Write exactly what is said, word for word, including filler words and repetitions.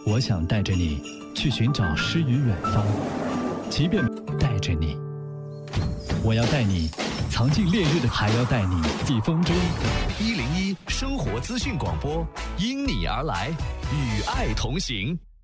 我想带着你去寻找诗与远方，即便带着你，我要带你藏进烈日的，还要带你避风中。 一零一生活资讯广播，因你而来，与爱同行。